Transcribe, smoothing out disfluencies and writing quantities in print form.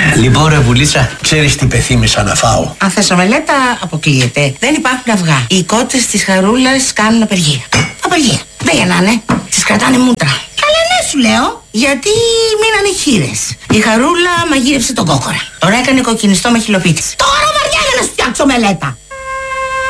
Λοιπόν, ρε Βουλίτσα, ξέρεις τι πεθύμησα να φάω? Αν θες ομελέτα, αποκλείεται. Δεν υπάρχουν αυγά. Οι κότες της Χαρούλας κάνουν απεργία. Απεργία. Δεν γεννάνε. Τις κρατάνε μούτρα. Αλλά ναι, σου λέω. Γιατί μείνανε χείρες. Η Χαρούλα μαγείρευσε τον κόκορα. Τώρα έκανε κοκκινιστό με χιλοπίτη. Τώρα βαριέμαι να σου φτιάξω ομελέτα.